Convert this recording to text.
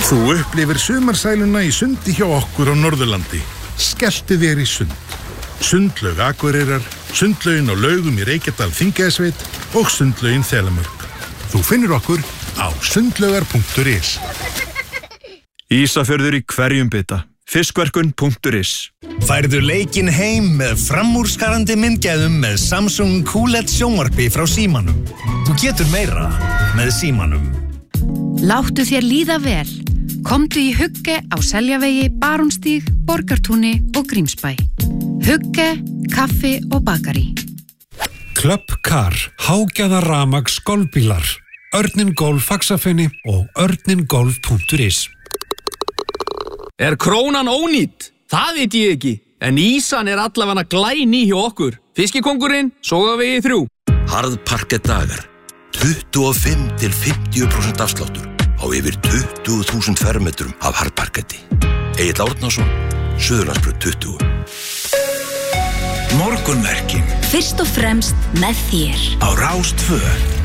Þú upplifir sumarsæluna í sundi hjá okkur á Norðurlandi. Skelltu þér í sund. Sundlaug Akureyrar, sundlaugin á Laugum í Reykjadal Þingeyjarsveit og sundlaugin Þelamörk. Þú finnur okkur á sundlaugar.is. Ísafjörður í hverjum bita. Fiskverkun.is. Færðu leikinn heim með framúrskarandi myndgæðum með Samsung QLED sjónvarpi frá Símanum. Þú getur meira með Símanum. Láttu þér líða vel. Komdu í Hugge á Seljavegi, Barónstíg, Borgartúni og Grímsbæ. Hugge, kaffi og bakari. Club Car, hágæða rafmagns golfbílar. Örnin Golf Faxafinni og örningolf.is. Krónan ónýtt? Það veit ég ekki. En ísan allavega glæný hjá okkur. Fiskikóngurinn, Sogavegi 3. Harðparket dagar. 25–50% afsláttur á yfir 20.000 fermetrum af harðparketti. Egill Árnason, Suðurlandsbraut 20. Morgunverkin. Fyrst og fremst með þér. Á Rás 2.